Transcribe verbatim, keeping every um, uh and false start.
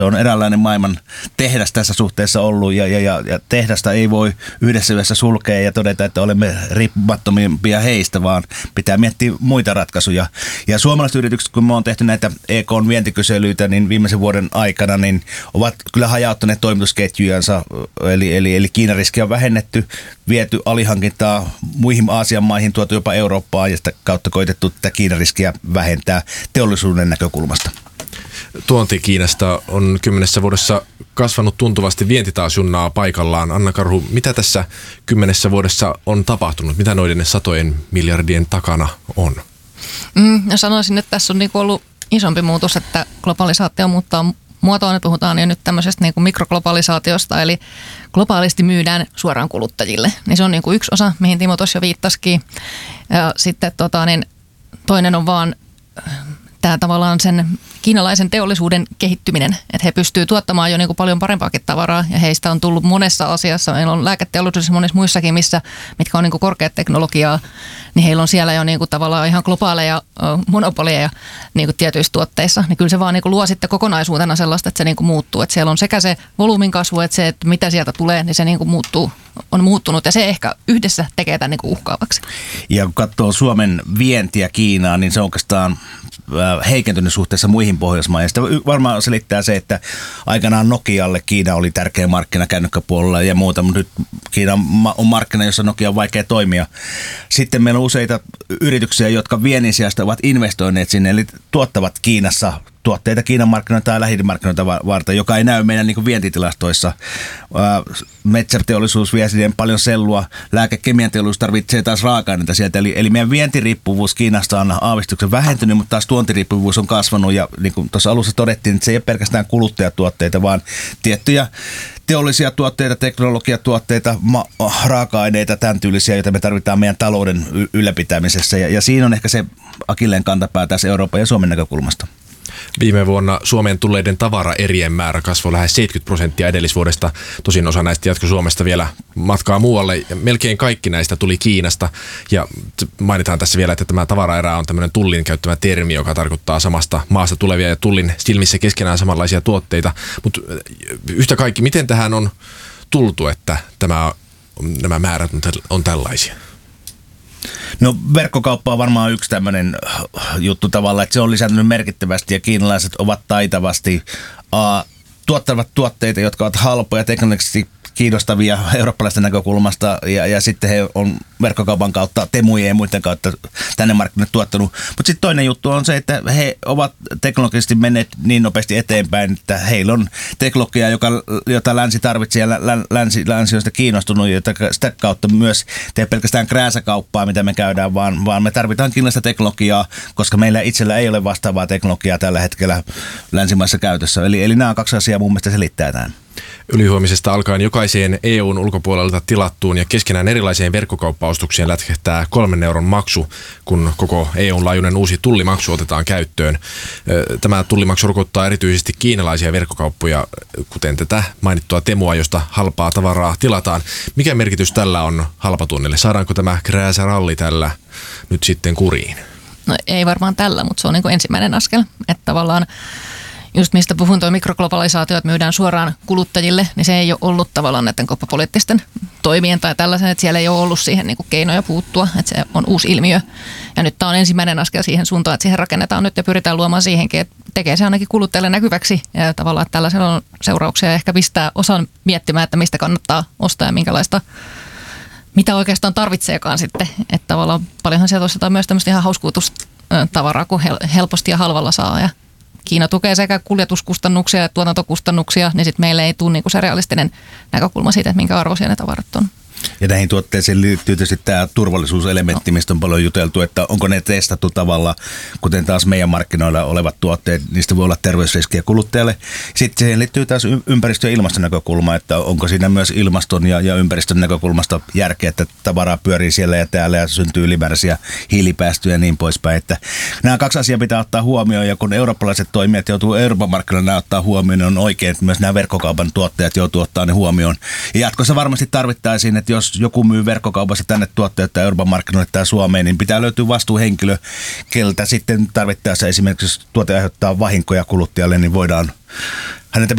on eräänlainen maailman tehdas tässä suhteessa ollut ja, ja, ja, ja tehdasta ei voi yhdessä yössä sulkea ja todeta, että olemme riippumattomimpia heistä, vaan pitää miettiä muita ratkaisuja. Ja suomalaiset yritykset, kun me on tehty näitä E K:n vientikyselyitä, niin viimeisen vuoden aikana niin ovat kyllä hajauttaneet toimitusketjujansa, eli, eli, eli Kiinan riskiä on vähennetty, viety alihankintaa muihin Aasian maihin, tuotu jopa Eurooppaan ja sitä kautta koitettu tätä Kiinan riskiä vähentää teollisuuden näkökulmasta. Tuonti Kiinasta on kymmenessä vuodessa kasvanut tuntuvasti, vienti taas junnaa paikallaan. Anna Karhu, mitä tässä kymmenessä vuodessa on tapahtunut? Mitä noiden satojen miljardien takana on? Mm, ja sanoisin, että tässä on niinku ollut isompi muutos, että globalisaatio muuttaa muotoa. Nyt puhutaan jo nyt tämmöisestä niinku mikroglobalisaatiosta, eli globaalisti myydään suoraan kuluttajille. Niin se on niinku yksi osa, mihin Timo tuossa jo viittasikin. Ja sitten tota, niin toinen on vaan tämä tavallaan sen kiinalaisen teollisuuden kehittyminen, että he pystyvät tuottamaan jo niin kuin paljon parempaakin tavaraa ja heistä on tullut monessa asiassa. Meillä on lääketeollisuudessa monissa muissakin, missä, mitkä on niin kuin korkeat teknologiaa, niin heillä on siellä jo niin kuin tavallaan ihan globaaleja monopoleja niin kuin tietyissä tuotteissa. Niin kyllä se vaan niin kuin luo sitten kokonaisuutena sellaista, että se niin kuin muuttuu. Että siellä on sekä se volyymin kasvu, että se, että mitä sieltä tulee, niin se niin kuin muuttuu, on muuttunut ja se ehkä yhdessä tekee tämän niin kuin uhkaavaksi. Ja kun katsoo Suomen vientiä Kiinaan, niin se on oikeastaan heikentynyt suhteessa muihin Pohjoismaihin. Sitä varmaan selittää se, että aikanaan Nokialle Kiina oli tärkeä markkina kännykkäpuolella ja muuta, mutta nyt Kiina on markkina, jossa Nokia on vaikea toimia. Sitten meillä on useita yrityksiä, jotka viennin sijasta ovat investoineet sinne, eli tuottavat Kiinassa tuotteita Kiinan markkinoita tai lähimarkkinoita varten, joka ei näy meidän niin kuin vientitilastoissa. Metsäteollisuus vie sinne paljon sellua, lääkekemian teollisuus tarvitsee taas raaka-aineita sieltä, eli, eli meidän vientiriippuvuus Kiinasta on aavistuksen vähentynyt, mutta taas tuontiriippuvuus on kasvanut, ja niin kuin tuossa alussa todettiin, että se ei ole pelkästään kuluttajatuotteita, vaan tiettyjä teollisia tuotteita, teknologiatuotteita, ma- raaka-aineita, tämän tyylisiä, joita me tarvitaan meidän talouden y- ylläpitämisessä, ja, ja siinä on ehkä se akilleen kantapää tässä Euroopan ja Suomen näkökulmasta. Viime vuonna Suomeen tulleiden tavaraerien määrä kasvoi lähes seitsemänkymmentä prosenttia edellisvuodesta. Tosin osa näistä jatkoi Suomesta vielä matkaa muualle. Ja melkein kaikki näistä tuli Kiinasta. Ja mainitaan tässä vielä, että tämä tavaraerä on tämmöinen tullin käyttämä termi, joka tarkoittaa samasta maasta tulevia ja tullin silmissä keskenään samanlaisia tuotteita. Mutta yhtä kaikki, miten tähän on tultu, että tämä, nämä määrät on tällaisia? No verkkokauppa on varmaan yksi tämmöinen juttu tavallaan, että se on lisääntynyt merkittävästi ja kiinalaiset ovat taitavasti uh, tuottavat tuotteita, jotka ovat halpoja, teknologisesti kiinnostavia eurooppalaisten näkökulmasta ja, ja sitten he on verkkokaupan kautta, Temujen ja muiden kautta tänne markkinoille tuottanut. Mutta sitten toinen juttu on se, että he ovat teknologisesti menneet niin nopeasti eteenpäin, että heillä on teknologiaa, joka, jota länsi tarvitsee ja länsi, länsi on sitä kiinnostunut, jota sitä kautta myös tee pelkästään krääsäkauppaa, mitä me käydään, vaan, vaan me tarvitaan kiinalaista teknologiaa, koska meillä itsellä ei ole vastaavaa teknologiaa tällä hetkellä länsimaissa käytössä. Eli, eli nämä on kaksi asiaa mun mielestä selittää tämän. Ylihuomisesta alkaen jokaiseen E U:n ulkopuolelta tilattuun ja keskenään erilaiseen verkkokauppaostukseen lätkähtää kolmen euron maksu, kun koko E U:n laajuinen uusi tullimaksu otetaan käyttöön. Tämä tullimaksu rokottaa erityisesti kiinalaisia verkkokauppoja, kuten tätä mainittua Temua, josta halpaa tavaraa tilataan. Mikä merkitys tällä on halpatunnille? Saadaanko tämä krääsäralli tällä nyt sitten kuriin? No ei varmaan tällä, mutta se on niin kuin ensimmäinen askel, että tavallaan just mistä puhun, tuo mikroglobalisaatio, että myydään suoraan kuluttajille, niin se ei ole ollut tavallaan näiden kauppapoliittisten toimien tai tällaisen, että siellä ei ole ollut siihen niin kuin keinoja puuttua, että se on uusi ilmiö. Ja nyt tämä on ensimmäinen askel siihen suuntaan, että siihen rakennetaan nyt ja pyritään luomaan siihenkin, että tekee se ainakin kuluttajalle näkyväksi ja tavallaan, että tällaisella on seurauksia ja ehkä pistää osan miettimään, että mistä kannattaa ostaa ja minkälaista, mitä oikeastaan tarvitseekaan sitten. Että tavallaan paljonhan sieltä ostetaan myös tämmöistä ihan hauskuutustavaraa, kun helposti ja halvalla saa ja Kiina tukee sekä kuljetuskustannuksia että tuotantokustannuksia, niin sitten meille ei tule niinku se realistinen näkökulma siitä, että minkä arvoisia ne tavarat on. Ja näihin tuotteisiin liittyy tietysti tämä turvallisuuselementti, mistä on paljon juteltu, että onko ne testattu tavalla, kuten taas meidän markkinoilla olevat tuotteet, niistä voi olla terveysriskiä kuluttajalle. Sitten siihen liittyy taas ympäristö- ja ilmastonäkökulma, että onko siinä myös ilmaston ja, ja ympäristön näkökulmasta järkeä, että tavaraa pyörii siellä ja täällä ja syntyy ylimääräisiä hiilipäästöjä ja niin poispäin. Että nämä kaksi asiaa pitää ottaa huomioon ja kun eurooppalaiset toimijat joutuu Euroopan markkinoilla ottaa huomioon, niin on oikein, että myös nämä verkkokaupan tuottajat joutuu ottaa ne huomioon. Ja jatkossa varmasti tarvittaisiin, että jos joku myy verkkokaupassa tänne tuotteet tai Euroopan markkinoille tai Suomeen, niin pitää löytyä vastuuhenkilö, keltä sitten tarvittaessa esimerkiksi jos tuote aiheuttaa vahinkoja kuluttajalle, niin voidaan häneltä